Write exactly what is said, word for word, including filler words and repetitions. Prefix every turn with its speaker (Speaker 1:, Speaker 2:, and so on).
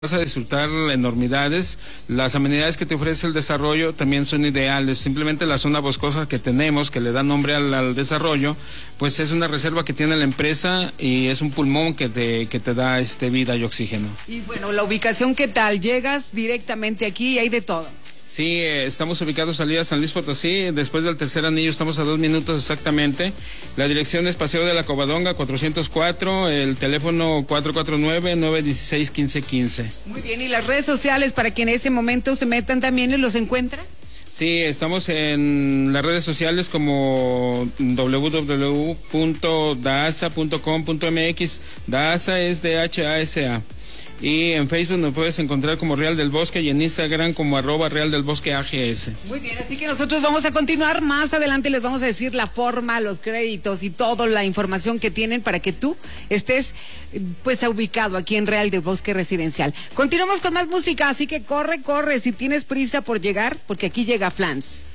Speaker 1: Vas a disfrutar enormidades. Las amenidades que te ofrece el desarrollo también son ideales. Simplemente la zona boscosa que tenemos, que le da nombre al, al desarrollo, pues es una reserva que tiene la empresa y es un pulmón que te, que te da este vida y oxígeno.
Speaker 2: Y bueno, la ubicación, ¿qué tal? Llegas directamente aquí y hay de todo.
Speaker 1: Sí, eh, estamos ubicados salida San Luis Potosí, después del tercer anillo estamos a dos minutos exactamente. La dirección es Paseo de la Covadonga cuatrocientos cuatro, el teléfono cuatro cuatro nueve, nueve uno seis, uno cinco uno cinco.
Speaker 2: Muy bien, ¿y las redes sociales para que en ese momento se metan también y los encuentran?
Speaker 1: Sí, estamos en las redes sociales como w w w punto dasa punto com punto m x, Dasa es D H A S A. Y en Facebook nos puedes encontrar como Real del Bosque y en Instagram como arroba Real del Bosque A G S.
Speaker 2: Muy bien, así que nosotros vamos a continuar. Más adelante les vamos a decir la forma, los créditos y toda la información que tienen para que tú estés pues ubicado aquí en Real del Bosque Residencial. Continuamos con más música, así que corre, corre, si tienes prisa por llegar, porque aquí llega Flans.